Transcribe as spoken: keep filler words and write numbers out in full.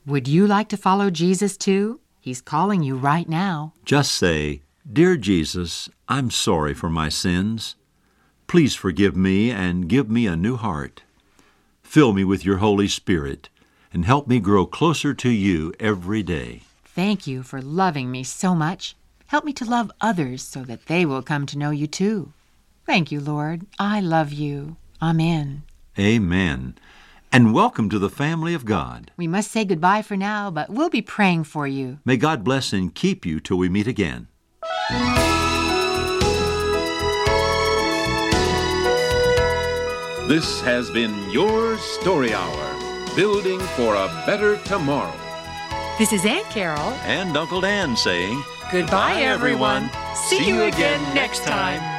Would you like to follow Jesus too? He's calling you right now. Just say, "Dear Jesus, I'm sorry for my sins. Please forgive me and give me a new heart. Fill me with your Holy Spirit and help me grow closer to you every day." Thank you for loving me so much. Help me to love others so that they will come to know you too. Thank you, Lord. I love you. Amen. Amen. And welcome to the family of God. We must say goodbye for now, but we'll be praying for you. May God bless and keep you till we meet again. This has been your Story Hour, building for a better tomorrow. This is Aunt Carol. And Uncle Dan saying, Goodbye, everyone. See you again next time.